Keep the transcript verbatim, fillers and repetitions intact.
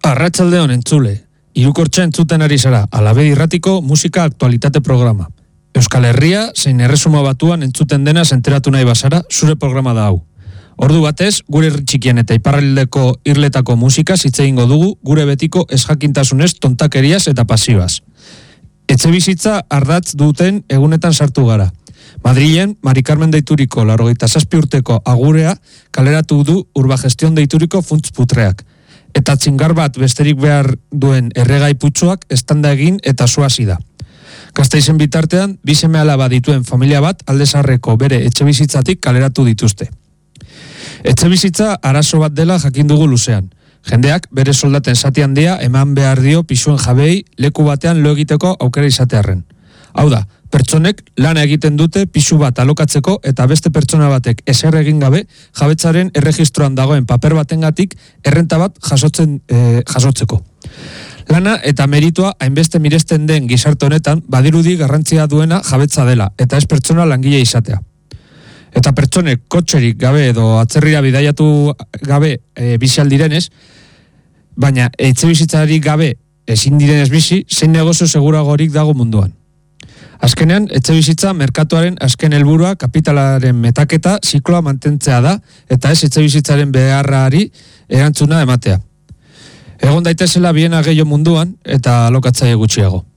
Arratsaldeon entzule, hirukortxa entzuten ari zara, Alabedi Irratiko musika aktualitate programa. Euskal Herria, zein erresuma batuan entzuten dena enteratu nahi bazara, zure programa da hau. Ordu batez, gure herri txikien eta iparraldeko irletako musika hitz egingo dugu, gure betiko ezjakintasunez, tontakeriaz eta pasioaz. Etxe bizitza ardatz duten egunetan sartu gara. Madrilen, Mari Carmen deituriko laurogeita zazpi urteko agurea kaleratu du Urbagestion deituriko funts putreak. Eta txingar bat besterik behar duen erregai putxoak estanda egin eta zuazi da. Gasteizen bitartean, bi seme alaba dituen familia bat aldezarreko bere etxebizitzatik kaleratu dituzte. Etxebizitza arazo bat dela jakin dugu luzean. Jendeak bere soldaten zati handia eman behar dio pisuen jabei leku batean lo egiteko aukera izatearren. Hau da, pertsonek lana egiten dute pisu bat alokatzeko eta beste pertsona batek ezer egin gabe jabetzaren erregistroan dagoen paper batengatik errenta bat jasotzen e, jasotzeko. Lana eta meritua hainbeste miresten den gizarte honetan badirudi garrantzia duena jabetza dela eta ez pertsona langile izatea. Eta pertsonek kotxerik gabe edo atzerrira bidaiatu gabe e, bizi aldirenez, baina etxebizitzari gabe ezin direnez bizi, zein negozio seguragorik dago munduan. Azkenean, etxebizitza merkatuaren azken helburua kapitalaren metaketa zikloa mantentzea da eta ez etxebizitzaren beharrari erantzuna ematea. Egon daitezela biena gehiago munduan eta alokatzaile gutxiago.